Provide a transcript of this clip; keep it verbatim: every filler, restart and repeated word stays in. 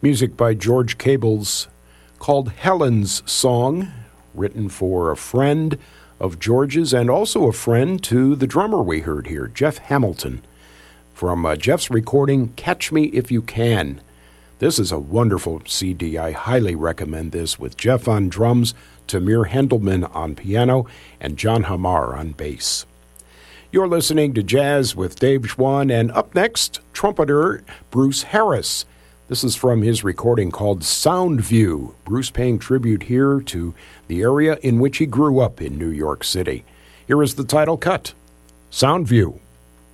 Music by George Cables called Helen's Song, written for a friend of George's and also a friend to the drummer we heard here, Jeff Hamilton, from uh, Jeff's recording, Catch Me If You Can. This is a wonderful C D. I highly recommend this, with Jeff on drums, Tamir Hendelman on piano, and John Hamar on bass. You're listening to Jazz with Dave Schwann, and up next, trumpeter Bruce Harris. This is from his recording called Sound View. Bruce paying tribute here to the area in which he grew up in New York City. Here is the title cut, Sound View.